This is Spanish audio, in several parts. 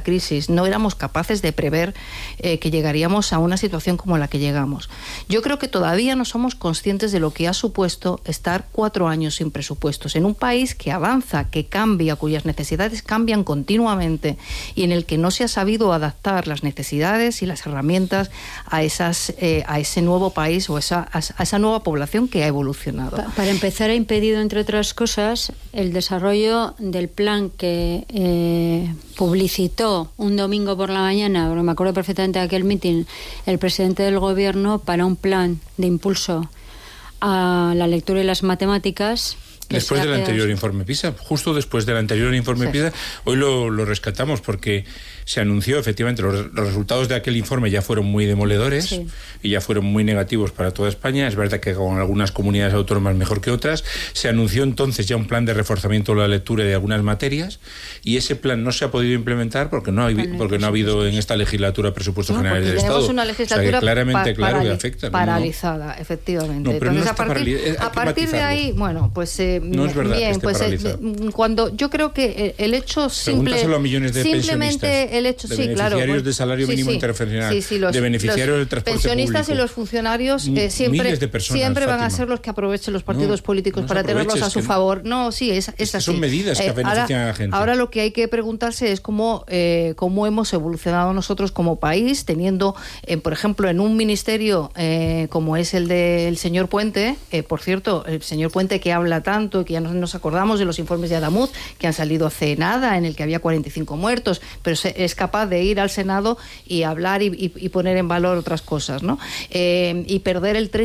crisis, no éramos capaces de prever que llegaríamos a una situación como la que llegamos. Yo creo que todavía no somos conscientes de lo que ha supuesto estar 4 años sin presupuestos en un país que avanza, que cambia, cuyas necesidades cambian continuamente y en el que no se ha sabido adaptar las necesidades y las herramientas a ese nuevo país o a esa nueva población que ha evolucionado. Para empezar, ha impedido, entre otras cosas, el desarrollo del plan que publicitó un domingo por la mañana, porque me acuerdo perfectamente de aquel mitin, el presidente del gobierno para un plan de impulso a la lectura y las matemáticas. Después del anterior informe PISA, justo después del anterior informe PISA, hoy lo rescatamos porque se anunció, efectivamente, los resultados de aquel informe ya fueron muy demoledores y ya fueron muy negativos para toda España. Es verdad que con algunas comunidades autónomas mejor que otras. Se anunció entonces ya un plan de reforzamiento de la lectura de algunas materias y ese plan no se ha podido implementar porque no ha habido en esta legislatura presupuestos generales del Estado. Tenemos una legislatura, o sea, que claramente, claro, que afecta. Paralizada, efectivamente. No, pero entonces, no a partir de ahí, bueno, pues no es verdad bien, que pues cuando yo creo que el hecho pregúntaselo a millones de simplemente el hecho, de sí, claro, beneficiarios de salario mínimo interprofesional, de beneficiarios del transporte pensionistas público, y los funcionarios siempre van a ser los que aprovechen los partidos políticos para tenerlos a su favor. No, sí, es así. Son medidas que benefician a la gente. Ahora lo que hay que preguntarse es cómo hemos evolucionado nosotros como país, teniendo, por ejemplo, en un ministerio como es el del señor Puente, por cierto, el señor Puente que habla tanto y que ya nos acordamos de los informes de Adamuz que han salido hace nada, en el que había 45 muertos, pero es capaz de ir al Senado y hablar y poner en valor otras cosas, ¿no? Y perder el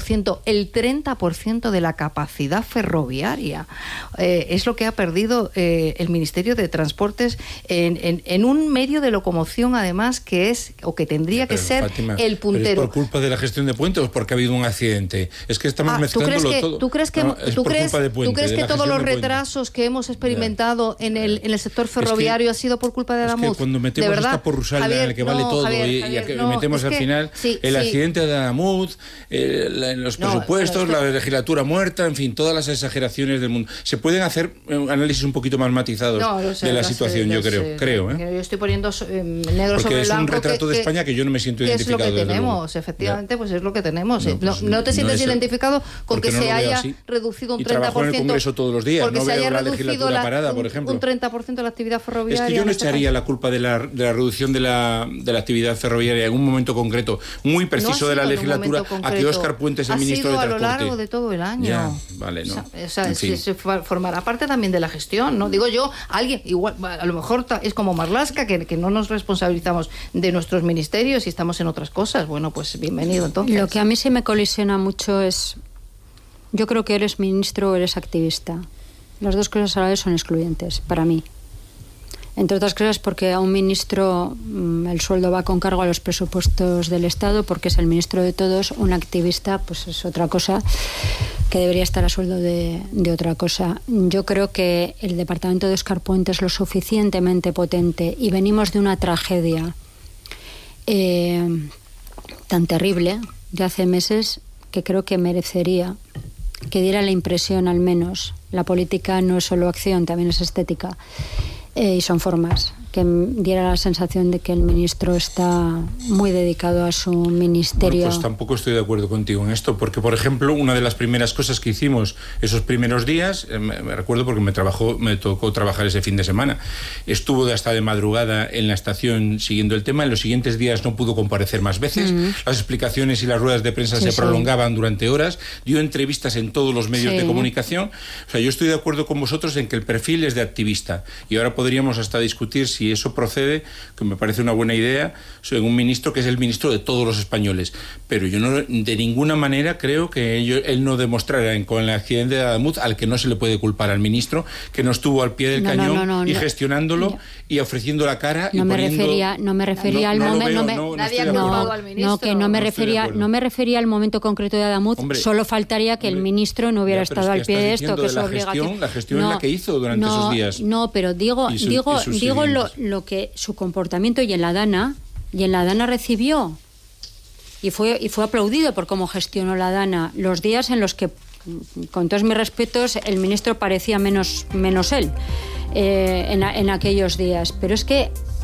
30% de la capacidad ferroviaria. Es lo que ha perdido el Ministerio de Transportes en un medio de locomoción, además, que es o que tendría que ser, Fátima, el puntero. ¿Pero es por culpa de la gestión de Puente o porque ha habido un accidente? Es que estamos mezclándolo todo. ¿Tú crees que todos los retrasos que hemos experimentado en el sector ferroviario ha sido por culpa de Adamuz? Es que cuando metemos esta porrusal en la que vale todo y metemos al final el accidente de Adamuz, los presupuestos, la legislatura muerta, en fin, todas las exageraciones del mundo. Se pueden hacer análisis un poquito más matizados de la situación, yo creo. Yo estoy poniendo negro sobre blanco. Porque es un retrato de España que yo no me siento identificado. Es lo que tenemos, efectivamente, pues es lo que tenemos. ¿No te sientes identificado con que se haya reducido un 30%? Trabajo en el Congreso todos los días, porque no se veo haya la reducido legislatura parada, por ejemplo. Un 30% de la actividad ferroviaria. Es que yo no echaría la culpa de la reducción de la actividad ferroviaria en un momento concreto, muy preciso de la legislatura, a que Óscar Puente es el ministro de Transporte. A lo largo de todo el año. Ya, vale, no. O sea, se formará parte también de la gestión, ¿no? Digo yo, alguien, igual, a lo mejor es como Marlaska, que no nos responsabilizamos de nuestros ministerios y estamos en otras cosas. Bueno, pues bienvenido entonces. Lo que a mí sí me colisiona mucho es, yo creo que eres ministro o eres activista. Las dos cosas a la vez son excluyentes, para mí. Entre otras cosas porque a un ministro el sueldo va con cargo a los presupuestos del Estado, porque es el ministro de todos. Un activista pues es otra cosa, que debería estar a sueldo de otra cosa. Yo creo que el departamento de Óscar Puente es lo suficientemente potente y venimos de una tragedia tan terrible de hace meses que creo que merecería que diera la impresión, al menos, la política no es solo acción, también es estética, y son formas, que diera la sensación de que el ministro está muy dedicado a su ministerio. Bueno, pues tampoco estoy de acuerdo contigo en esto, porque, por ejemplo, una de las primeras cosas que hicimos esos primeros días, me recuerdo porque me tocó trabajar ese fin de semana, estuvo hasta de madrugada en la estación siguiendo el tema. En los siguientes días no pudo comparecer más veces, las explicaciones y las ruedas de prensa se prolongaban durante horas, dio entrevistas en todos los medios de comunicación. O sea, yo estoy de acuerdo con vosotros en que el perfil es de activista, y ahora podríamos hasta discutir si eso procede, que me parece una buena idea, en un ministro que es el ministro de todos los españoles. Pero yo no, de ninguna manera creo que él no demostrara con el accidente de Adamuz, al que no se le puede culpar al ministro, que no estuvo al pie del cañón y gestionándolo y ofreciendo la cara. No me refería al momento. Nadie ha culpado al ministro. No me refería al momento concreto de Adamuz. Solo faltaría que el ministro no hubiera estado al pie de esto, que es obligación. La gestión en la que hizo durante esos días. No, pero digo lo que su comportamiento y en la Dana recibió y fue aplaudido por cómo gestionó la Dana los días en los que, con todos mis respetos, el ministro parecía menos él en aquellos días. Pero es que